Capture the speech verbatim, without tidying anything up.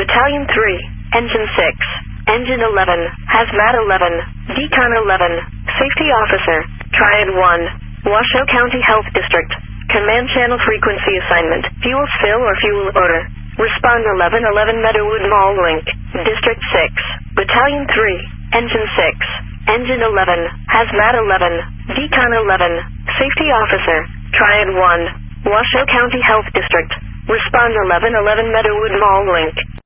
Battalion three, Engine six, Engine eleven, Hazmat eleven, Decon eleven, Safety Officer, Triad one, Washoe County Health District, Command Channel Frequency Assignment, Fuel Spill or Fuel Order. Respond eleven eleven Meadowood Mall Link, District six, Battalion three, Engine six, Engine eleven, Hazmat eleven, Decon eleven, Safety Officer, Triad one, Washoe County Health District. Respond eleven eleven Meadowood Mall Link,